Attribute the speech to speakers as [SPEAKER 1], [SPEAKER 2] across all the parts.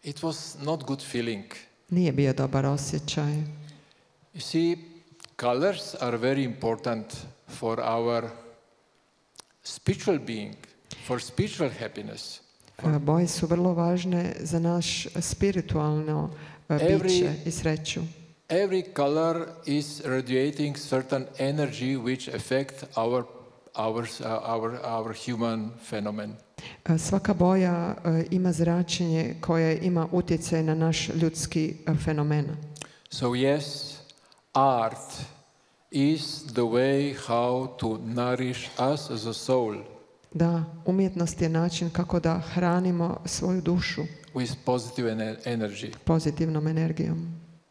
[SPEAKER 1] it was not good feeling.
[SPEAKER 2] Nije bio dobar osjećaj.
[SPEAKER 1] You see, colors are very important for our spiritual being, for spiritual happiness.
[SPEAKER 2] Boje su vrlo važne za naš spiritualno biće i sreću.
[SPEAKER 1] Every color is radiating certain energy which affect our human phenomenon.
[SPEAKER 2] Svaka boja ima zračenje koje ima utjecaj na naš ljudski fenomen.
[SPEAKER 1] So yes, art is the way how to nourish us as a soul.
[SPEAKER 2] Da, umjetnost je način kako da hranimo svoju dušu
[SPEAKER 1] With positive energy.
[SPEAKER 2] pozitivnom energijom.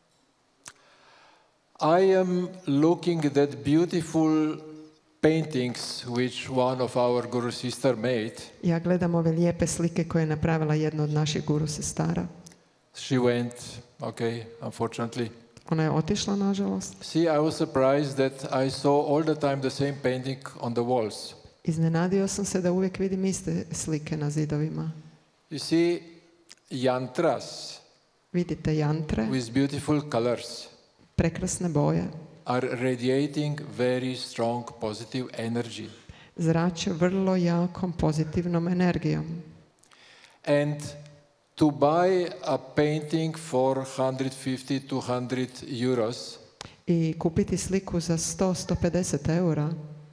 [SPEAKER 1] I am looking at that beautiful paintings which one of our guru sister made.
[SPEAKER 2] Ja gledam ove lijepe slike koje je napravila jedna od naših guru sestara.
[SPEAKER 1] She went, okay, unfortunately.
[SPEAKER 2] Ona je otišla, nažalost.
[SPEAKER 1] See, I was surprised that I saw all the time the same painting on the walls.
[SPEAKER 2] Iznenadio sam se da uvijek vidim iste slike na zidovima.
[SPEAKER 1] You see, yantras
[SPEAKER 2] Vidite jantre,
[SPEAKER 1] with beautiful colors
[SPEAKER 2] prekrasne boje,
[SPEAKER 1] are radiating very strong positive energy.
[SPEAKER 2] zrače vrlo jakom pozitivnom energijom.
[SPEAKER 1] And to buy a painting for 150 to 100 euros,
[SPEAKER 2] I kupiti sliku za 100-150 eura,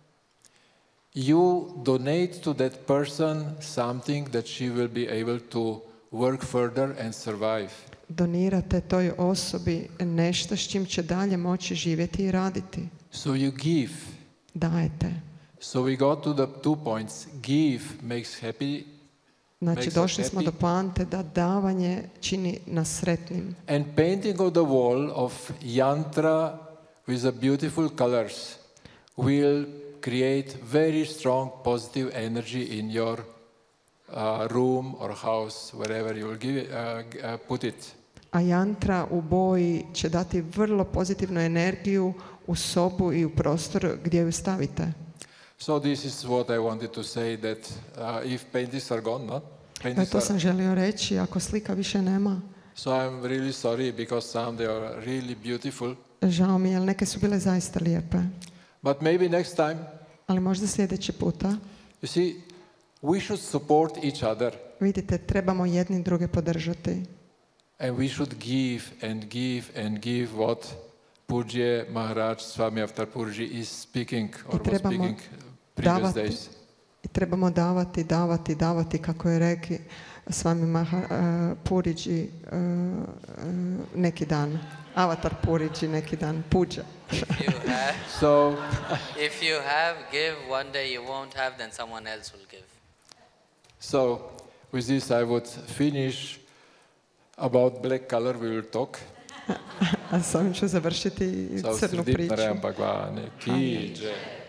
[SPEAKER 1] you donate to that person something that she will be able to work further and survive.
[SPEAKER 2] donirate toj osobi nešto s čim će dalje moći živjeti i raditi.
[SPEAKER 1] So you give.
[SPEAKER 2] Dajete.
[SPEAKER 1] So we got to the 2 points. Give makes happy.
[SPEAKER 2] Znači,
[SPEAKER 1] Makes us
[SPEAKER 2] došli smo
[SPEAKER 1] happy.
[SPEAKER 2] do poante da davanje čini nas sretnim.
[SPEAKER 1] And painting of the wall of yantra with the beautiful colors will create very strong positive energy in your room or house, wherever you will give it, put it.
[SPEAKER 2] A jantra u boji će dati vrlo pozitivnu energiju u sobu i u prostor gdje ju stavite.
[SPEAKER 1] So this is what I wanted to say, that if paintings are gone, no? Paintings
[SPEAKER 2] To sam želio reći, ako slika više nema.
[SPEAKER 1] So I'm really sorry because some they are really beautiful.
[SPEAKER 2] Žao mi je, jer neke su bile zaista lijepe.
[SPEAKER 1] But maybe next time,
[SPEAKER 2] Ali možda sljedeći puta,
[SPEAKER 1] you see, we should support each other.
[SPEAKER 2] vidite, trebamo jedni druge podržati.
[SPEAKER 1] And we should give and give and give what Pujya Maharaj Swami Avatar Purji is speaking or was speaking previous
[SPEAKER 2] davati.
[SPEAKER 1] days.
[SPEAKER 2] I trebamo davati, kako je rekli Swami Purji neki dan. Avatar Purji neki dan. Puja.
[SPEAKER 1] So,
[SPEAKER 3] If you have, give. One day you won't have, then someone else will give.
[SPEAKER 1] so with this I would finish. About black color we will talk.
[SPEAKER 2] A s ovim ću završiti
[SPEAKER 1] So
[SPEAKER 2] crnu
[SPEAKER 1] Sridip
[SPEAKER 2] priču.
[SPEAKER 1] Narayan Bhagwan ki jai.